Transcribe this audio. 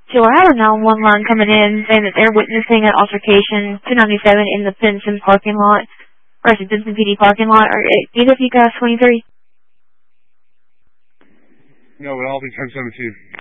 So I have a 911 line coming in saying that they're witnessing an altercation 297 in the Benson parking lot, or is it Benson PD parking lot, or either of you guys 23? No, it all be 1017.